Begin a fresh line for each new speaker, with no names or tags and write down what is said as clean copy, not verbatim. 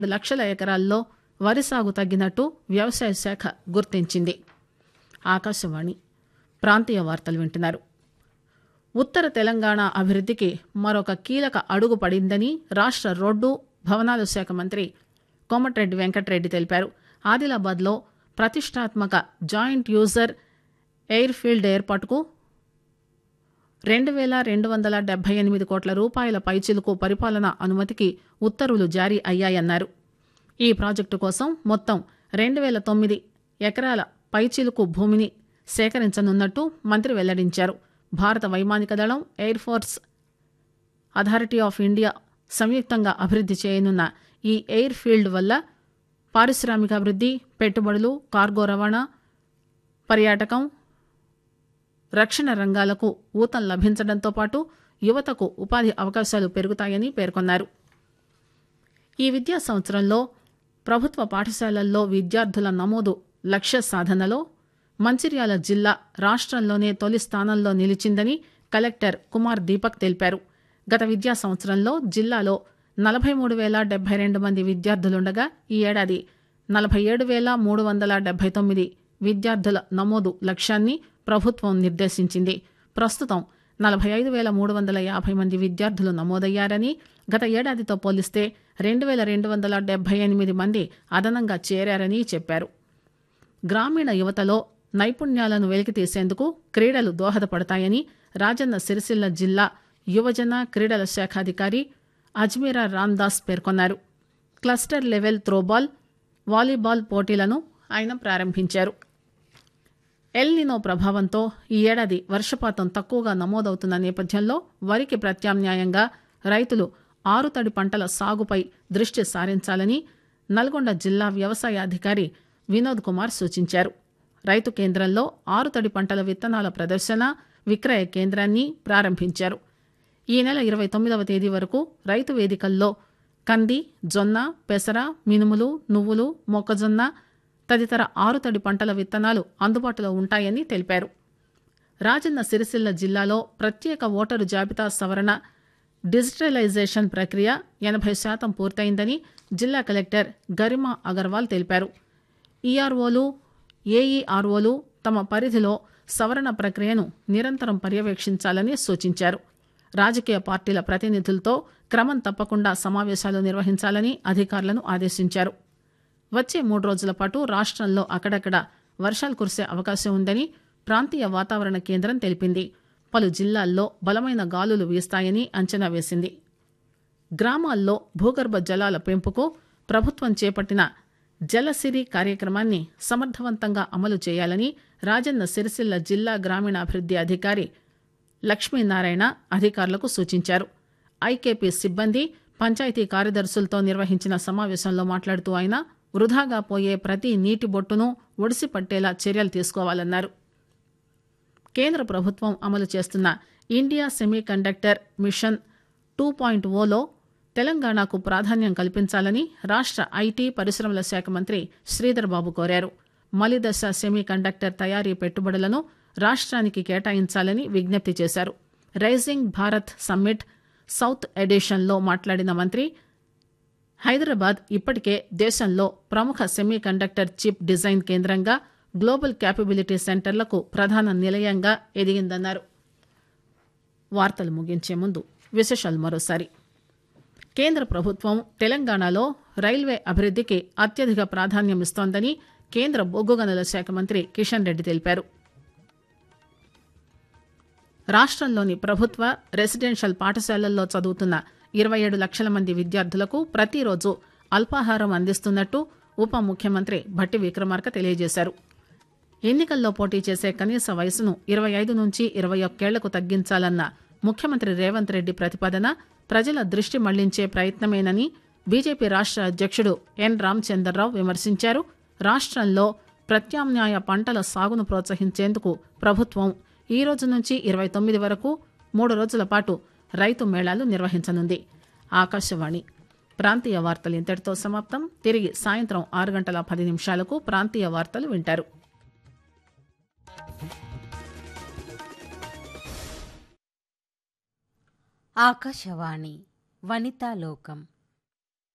లక్షల ఎకరాల్లో వరి సాగు తగ్గినట్టు వ్యవసాయ శాఖ గుర్తించింది. ఆకాశవాణి ప్రాంతీయ వార్తలు వింటున్నారు. ఉత్తర తెలంగాణ అభివృద్ధికి మరొక కీలక అడుగు పడిందని రాష్ట్ర రోడ్డు భవనాల శాఖ మంత్రి కోమటిరెడ్డి వెంకటరెడ్డి తెలిపారు. ఆదిలాబాద్లో ప్రతిష్టాత్మక జాయింట్ యూజర్ ఎయిర్ ఫీల్డ్ ఏర్పాటుకు 2,278 కోట్ల రూపాయల పైచిలుకు పరిపాలనా అనుమతికి ఉత్తర్వులు జారీ అయ్యాయన్నారు. ఈ ప్రాజెక్టు కోసం మొత్తం 2,009 ఎకరాల పైచిలుకు భూమిని సేకరించనున్నట్టు మంత్రి వెల్లడించారు. భారత వైమానిక దళం, air force authority of India సంయుక్తంగా అభివృద్ధి చేయనున్న ఈ ఎయిర్ ఫీల్డ్ వల్ల పారిశ్రామికాభివృద్ధి, పెట్టుబడులు, కార్గో రవాణా, పర్యాటకం, రక్షణ రంగాలకు ఊతం లభించడంతో పాటు యువతకు ఉపాధి అవకాశాలు పెరుగుతాయని పేర్కొన్నారు. ఈ విద్యా సంవత్సరంలో ప్రభుత్వ పాఠశాలల్లో విద్యార్థుల నమోదు లక్ష్య సాధనలో మంచిర్యాల జిల్లా రాష్ట్రంలోనే తొలి స్థానంలో నిలిచిందని కలెక్టర్ కుమార్ దీపక్ తెలిపారు. గత విద్యా సంవత్సరంలో జిల్లాలో 43,072 మంది విద్యార్థులుండగా ఈ ఏడాది 47,379 విద్యార్థుల నమోదు లక్ష్యాన్ని ప్రభుత్వం నిర్దేశించింది. ప్రస్తుతం 45,350 మంది విద్యార్థులు నమోదయ్యారని, గత ఏడాదితో పోలిస్తే 2,278 మంది అదనంగా చేరారని చెప్పారు. గ్రామీణ యువతలో నైపుణ్యాలను వెలికితీసేందుకు క్రీడలు దోహదపడతాయని రాజన్న సిరిసిల్ల జిల్లా యువజన క్రీడల శాఖాధికారి అజ్మీరా రామ్దాస్ పేర్కొన్నారు. క్లస్టర్ లెవెల్ త్రోబాల్, వాలీబాల్ పోటీలను ఆయన ప్రారంభించారు. ఎల్నినో ప్రభావంతో ఈ ఏడాది వర్షపాతం తక్కువగా నమోదవుతున్న నేపథ్యంలో వరికి ప్రత్యామ్నాయంగా రైతులు ఆరుతడి పంటల సాగుపై దృష్టి సారించాలని నల్గొండ జిల్లా వ్యవసాయ అధికారి వినోద్ కుమార్ సూచించారు. రైతు కేంద్రంలో ఆరుతడి పంటల విత్తనాల ప్రదర్శన, విక్రయ కేంద్రాన్ని ప్రారంభించారు. ఈ నెల 29వ తేదీ వరకు రైతు వేదికల్లో కంది, జొన్న, పెసర, మినుములు, నువ్వులు, మొక్కజొన్న తదితర ఆరుతడి పంటల విత్తనాలు అందుబాటులో ఉంటాయని తెలిపారు. రాజన్న సిరిసిల్ల జిల్లాలో ప్రత్యేక ఓటరు జాబితా సవరణ డిజిటలైజేషన్ ప్రక్రియ 80% పూర్తయిందని జిల్లా కలెక్టర్ గరిమా అగర్వాల్ తెలిపారు. ఈఆర్ఓలు, ఏఈఆర్ఓలు తమ పరిధిలో సవరణ ప్రక్రియను నిరంతరం పర్యవేక్షించాలని సూచించారు. రాజకీయ పార్టీల ప్రతినిధులతో క్రమం తప్పకుండా సమావేశాలు నిర్వహించాలని అధికారులను ఆదేశించారు. వచ్చే 3 రోజుల పాటు రాష్ట్రంలో అక్కడక్కడ వర్షాలు కురిసే అవకాశం ఉందని ప్రాంతీయ వాతావరణ కేంద్రం తెలిపింది. పలు జిల్లాల్లో బలమైన గాలులు వీస్తాయని అంచనా వేసింది. గ్రామాల్లో భూగర్భ జలాల పెంపుకు ప్రభుత్వం చేపట్టిన జలసిరి కార్యక్రమాన్ని సమర్థవంతంగా అమలు చేయాలని రాజన్న సిరిసిల్ల జిల్లా గ్రామీణాభివృద్ధి అధికారి లక్ష్మీనారాయణ అధికారులకు సూచించారు. ఐకేపీ సిబ్బంది, పంచాయతీ కార్యదర్శులతో నిర్వహించిన సమావేశంలో మాట్లాడుతూ ఆయన వృధాగా పోయే ప్రతి నీటి బొట్టును ఒడిసి పట్టేలా చర్యలు తీసుకోవాలన్నారు. కేంద్ర ప్రభుత్వం అమలు చేస్తున్న ఇండియా సెమీ కండక్టర్ మిషన్ 2.0లో తెలంగాణకు ప్రాధాన్యం కల్పించాలని రాష్ట్ర ఐటీ పరిశ్రమల శాఖ మంత్రి శ్రీధర్ బాబు కోరారు. మలిదశ సెమీ కండక్టర్ తయారీ పెట్టుబడులను రాష్ట్రానికి కేటాయించాలని విజ్ఞప్తి చేశారు. రైజింగ్ భారత్ సమ్మిట్ సౌత్ ఎడిషన్లో మాట్లాడిన మంత్రి హైదరాబాద్ ఇప్పటికే దేశంలో ప్రముఖ సెమీ కండక్టర్ చిప్ డిజైన్ కేంద్రంగా, గ్లోబల్ క్యాపబిలిటీ సెంటర్లకు ప్రధాన నిలయంగా ఎదిగిందన్నారు. వార్తలు ముగించే ముందు విశేషాలు మరోసారి. కేంద్ర ప్రభుత్వం తెలంగాణలో రైల్వే అభివృద్ధికి అత్యధిక ప్రాధాన్యమిస్తోందని కేంద్ర బొగ్గు గనుల శాఖ మంత్రి కిషన్ రెడ్డి తెలిపారు. రాష్ట్రంలోని ప్రభుత్వ రెసిడెన్షియల్ పాఠశాలల్లో చదువుతున్న 27 లక్షల మంది విద్యార్థులకు ప్రతిరోజు అల్పాహారం అందిస్తున్నట్టు ఉప ముఖ్యమంత్రి భట్టి విక్రమార్క తెలియజేశారు. ఎన్నికల్లో పోటీ చేసే కనీస వయసును 25 నుంచి 21 ఏళ్లకు తగ్గించాలన్న ముఖ్యమంత్రి రేవంత్ రెడ్డి ప్రతిపాదన ప్రజల దృష్టి మళ్లించే ప్రయత్నమేనని బీజేపీ రాష్ట్ర అధ్యక్షుడు ఎన్ రామచంద్రరావు విమర్శించారు. రాష్ట్రంలో ప్రత్యామ్నాయ పంటల సాగును ప్రోత్సహించేందుకు ప్రభుత్వం ఈ రోజు నుంచి 29 వరకు 3 రోజుల పాటు రైతు మేళాలు నిర్వహించనుంది. ఆకాశవాణి ప్రాంతీయ వార్తలు ఇంతటితో సమాప్తం. తిరిగి సాయంత్రం 6:10 ప్రాంతీయ వార్తలు వింటారు.
ఆకాశవాణి వనితాలోకం